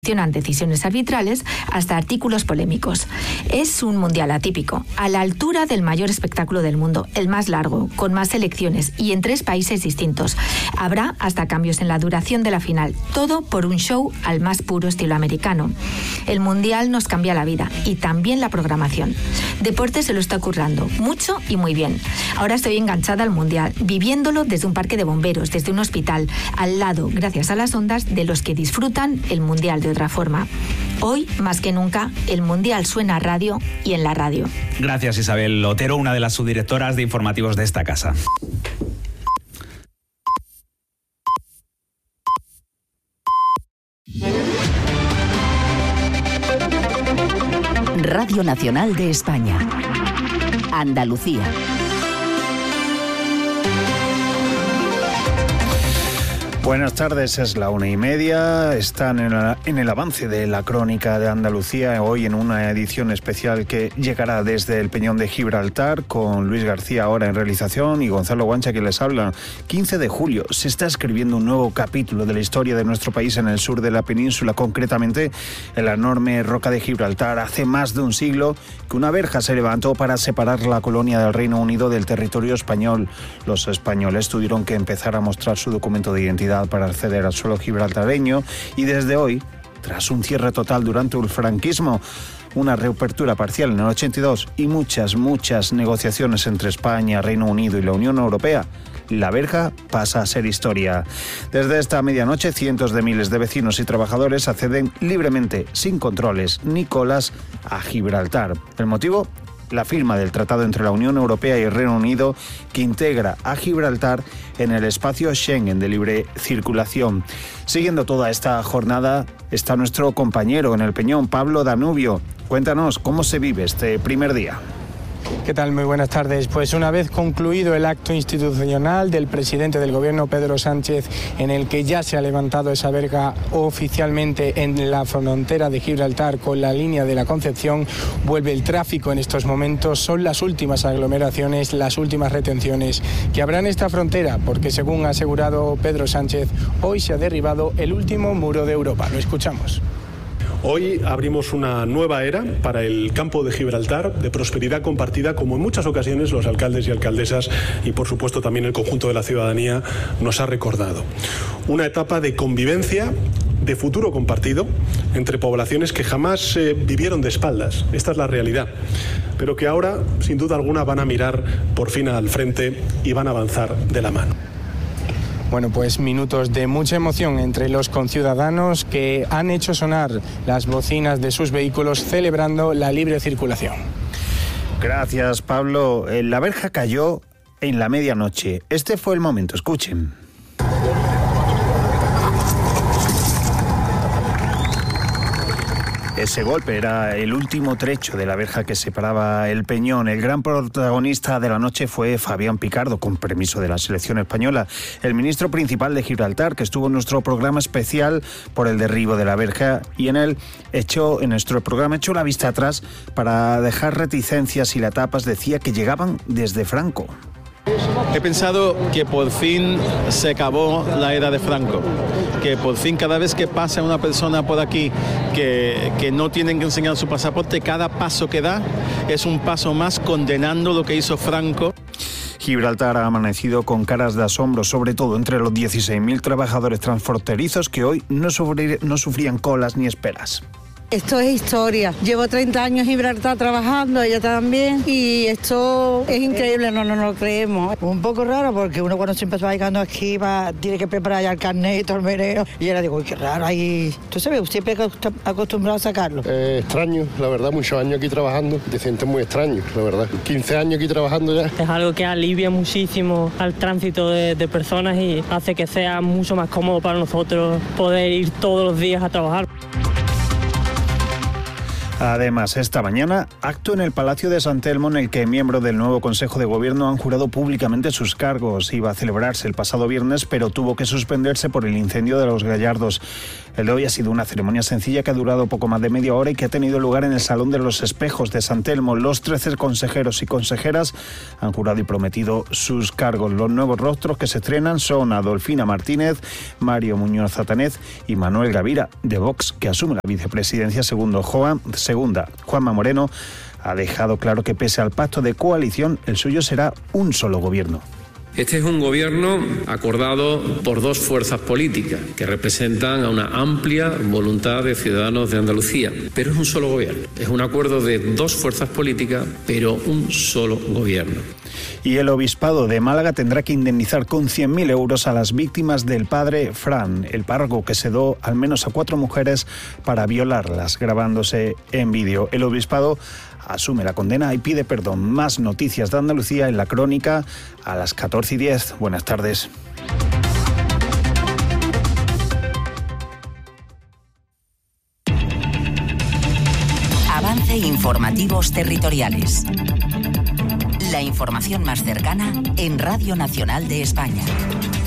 decisiones arbitrales hasta artículos polémicos. Es un mundial atípico, a la altura del mayor espectáculo del mundo, el más largo, con más selecciones y en 3 países distintos. Habrá hasta cambios en la duración de la final, todo por un show al más puro estilo americano. El mundial nos cambia la vida y también la programación. Deporte se lo está currando mucho y muy bien. Ahora estoy enganchada al mundial, viviéndolo desde un parque de bomberos, desde un hospital, al lado, gracias a las ondas de los que disfrutan el mundial de otra forma. Hoy, más que nunca, el mundial suena a radio y en la radio. Gracias, Isabel Otero, una de las subdirectoras de informativos de esta casa. Radio Nacional de España. Andalucía. Buenas tardes, es la 1:30. Están en el avance de la crónica de Andalucía, hoy en una edición especial que llegará desde el Peñón de Gibraltar, con Luis García ahora en realización y Gonzalo Guancha que les habla. 15 de julio se está escribiendo un nuevo capítulo de la historia de nuestro país en el sur de la península, concretamente en la enorme roca de Gibraltar. Hace más de un siglo que una verja se levantó para separar la colonia del Reino Unido del territorio español. Los españoles tuvieron que empezar a mostrar su documento de identidad para acceder al suelo gibraltareño y desde hoy, tras un cierre total durante el franquismo, una reapertura parcial en el 82 y muchas negociaciones entre España, Reino Unido y la Unión Europea, la verja pasa a ser historia. Desde esta medianoche, cientos de miles de vecinos y trabajadores acceden libremente, sin controles ni colas, a Gibraltar. ¿El motivo? La firma del Tratado entre la Unión Europea y el Reino Unido, que integra a Gibraltar en el espacio Schengen de libre circulación. Siguiendo toda esta jornada está nuestro compañero en el Peñón, Pablo Danubio. Cuéntanos cómo se vive este primer día. ¿Qué tal? Muy buenas tardes. Pues una vez concluido el acto institucional del presidente del gobierno, Pedro Sánchez, en el que ya se ha levantado esa verja oficialmente en la frontera de Gibraltar con la línea de la Concepción, vuelve el tráfico en estos momentos. Son las últimas aglomeraciones, las últimas retenciones que habrá en esta frontera, porque según ha asegurado Pedro Sánchez, hoy se ha derribado el último muro de Europa. Lo escuchamos. Hoy abrimos una nueva era para el campo de Gibraltar, de prosperidad compartida, como en muchas ocasiones los alcaldes y alcaldesas y por supuesto también el conjunto de la ciudadanía nos ha recordado. Una etapa de convivencia, de futuro compartido entre poblaciones que jamás vivieron de espaldas. Esta es la realidad, pero que ahora sin duda alguna van a mirar por fin al frente y van a avanzar de la mano. Bueno, pues minutos de mucha emoción entre los conciudadanos que han hecho sonar las bocinas de sus vehículos celebrando la libre circulación. Gracias, Pablo. La verja cayó en la medianoche. Este fue el momento, escuchen. Ese golpe era el último trecho de la verja que separaba el Peñón. El gran protagonista de la noche fue Fabián Picardo, con permiso de la selección española, el ministro principal de Gibraltar, que estuvo en nuestro programa especial por el derribo de la verja y en nuestro programa echó la vista atrás para dejar reticencias y las tapas. Decía que llegaban desde Franco. He pensado que por fin se acabó la era de Franco, que por fin cada vez que pasa una persona por aquí que no tienen que enseñar su pasaporte, cada paso que da es un paso más condenando lo que hizo Franco. Gibraltar ha amanecido con caras de asombro, sobre todo entre los 16.000 trabajadores transfronterizos que hoy no sufrían colas ni esperas. Esto es historia. Llevo 30 años en Gibraltar trabajando, ella también, y esto es increíble, no lo creemos. Un poco raro porque uno cuando siempre va llegando aquí tiene que preparar ya el carnet y todo el meneo. Y ahora digo, uy, qué raro ahí. ¿Tú sabes? Siempre acostumbrado a sacarlo. Extraño, la verdad, muchos años aquí trabajando, te sientes muy extraño, la verdad. 15 años aquí trabajando ya. Es algo que alivia muchísimo al tránsito de personas y hace que sea mucho más cómodo para nosotros poder ir todos los días a trabajar. Además, esta mañana, acto en el Palacio de San Telmo en el que miembros del nuevo Consejo de Gobierno han jurado públicamente sus cargos. Iba a celebrarse el pasado viernes, pero tuvo que suspenderse por el incendio de los Gallardos. El de hoy ha sido una ceremonia sencilla que ha durado poco más de media hora y que ha tenido lugar en el Salón de los Espejos de San Telmo. Los 13 consejeros y consejeras han jurado y prometido sus cargos. Los nuevos rostros que se estrenan son Adolfina Martínez, Mario Muñoz Zatanez y Manuel Gavira, de Vox, que asume la vicepresidencia segunda. Juanma Moreno ha dejado claro que pese al pacto de coalición, el suyo será un solo gobierno. Este es un gobierno acordado por dos fuerzas políticas que representan a una amplia voluntad de ciudadanos de Andalucía, pero es un solo gobierno. Es un acuerdo de dos fuerzas políticas, pero un solo gobierno. Y el Obispado de Málaga tendrá que indemnizar con 100.000 euros a las víctimas del padre Fran, el párroco que sedó al menos a 4 mujeres para violarlas, grabándose en vídeo. El Obispado asume la condena y pide perdón. Más noticias de Andalucía en la crónica a las 14:10. Buenas tardes. Avance Informativos Territoriales. La información más cercana en Radio Nacional de España.